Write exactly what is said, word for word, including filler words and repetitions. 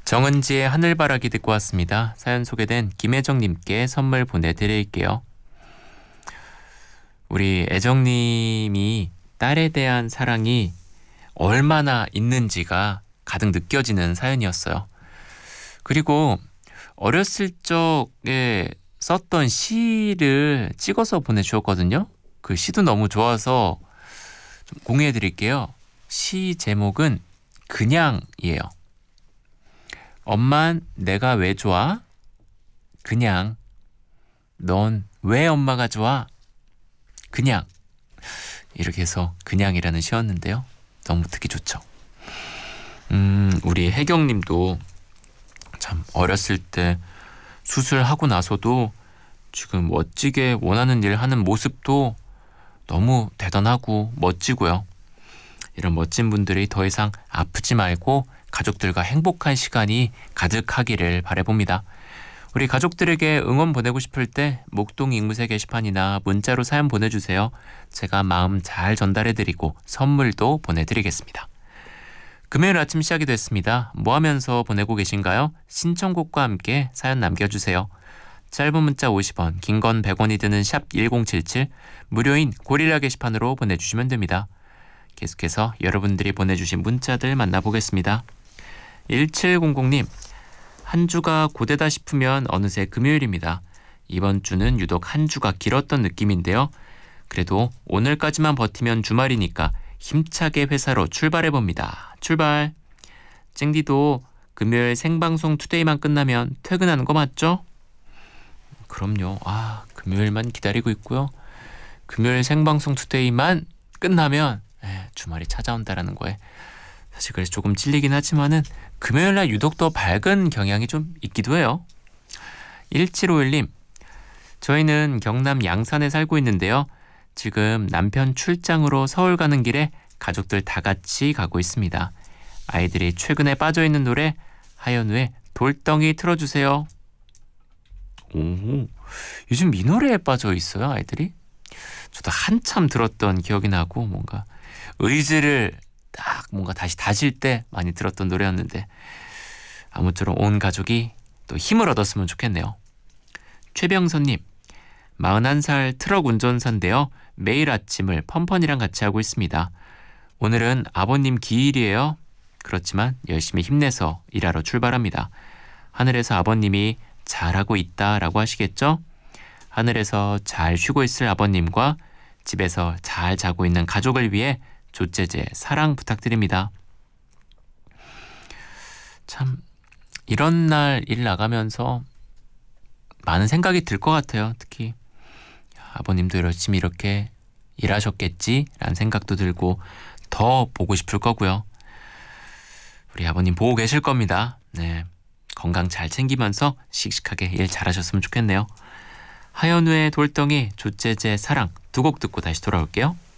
정은지의 하늘바라기 듣고 왔습니다. 사연 소개된 김혜정님께 선물 보내드릴게요. 우리 애정님이 딸에 대한 사랑이 얼마나 있는지가 가득 느껴지는 사연이었어요. 그리고 어렸을 적에 썼던 시를 찍어서 보내주셨거든요. 그 시도 너무 좋아서 좀 공유해드릴게요. 시 제목은 그냥이에요. 엄만 내가 왜 좋아? 그냥. 넌 왜 엄마가 좋아? 그냥. 이렇게 해서 그냥이라는 시였는데요. 너무 듣기 좋죠. 음, 우리 혜경님도 참 어렸을 때 수술하고 나서도 지금 멋지게 원하는 일 하는 모습도 너무 대단하고 멋지고요. 이런 멋진 분들이 더 이상 아프지 말고 가족들과 행복한 시간이 가득하기를 바라봅니다. 우리 가족들에게 응원 보내고 싶을 때 목동 잉무새 게시판이나 문자로 사연 보내주세요. 제가 마음 잘 전달해드리고 선물도 보내드리겠습니다. 금요일 아침 시작이 됐습니다. 뭐 하면서 보내고 계신가요? 신청곡과 함께 사연 남겨주세요. 짧은 문자 오십 원, 긴 건 백 원이 드는 샵 일공칠칠, 무료인 고릴라 게시판으로 보내주시면 됩니다. 계속해서 여러분들이 보내주신 문자들 만나보겠습니다. 일칠공공님, 한 주가 고되다 싶으면 어느새 금요일입니다. 이번 주는 유독 한 주가 길었던 느낌인데요. 그래도 오늘까지만 버티면 주말이니까 힘차게 회사로 출발해봅니다. 출발! 쨍디도 금요일 생방송 투데이만 끝나면 퇴근하는 거 맞죠? 그럼요. 아, 금요일만 기다리고 있고요. 금요일 생방송 투데이만 끝나면 에, 주말이 찾아온다라는 거에 사실 그래서 조금 찔리긴 하지만은 금요일날 유독 더 밝은 경향이 좀 있기도 해요. 일칠오일님, 저희는 경남 양산에 살고 있는데요. 지금 남편 출장으로 서울 가는 길에 가족들 다 같이 가고 있습니다. 아이들이 최근에 빠져있는 노래 하현우의 돌덩이 틀어주세요. 오, 요즘 이 노래에 빠져 있어요, 아이들이? 저도 한참 들었던 기억이 나고 뭔가 의지를 딱 뭔가 다시 다질 때 많이 들었던 노래였는데 아무쪼록 온 가족이 또 힘을 얻었으면 좋겠네요. 최병선님, 마흔한 살 트럭 운전사인데요. 매일 아침을 펀펀이랑 같이 하고 있습니다. 오늘은 아버님 기일이에요. 그렇지만 열심히 힘내서 일하러 출발합니다. 하늘에서 아버님이 잘하고 있다라고 하시겠죠? 하늘에서 잘 쉬고 있을 아버님과 집에서 잘 자고 있는 가족을 위해 조제제 사랑 부탁드립니다. 참 이런 날 일 나가면서 많은 생각이 들 것 같아요. 특히 아버님도 열심히 이렇게 일하셨겠지라는 생각도 들고 더 보고 싶을 거고요. 우리 아버님 보고 계실 겁니다. 네, 건강 잘 챙기면서 씩씩하게 일 잘하셨으면 좋겠네요. 하현우의 돌덩이, 조제제 사랑 두 곡 듣고 다시 돌아올게요.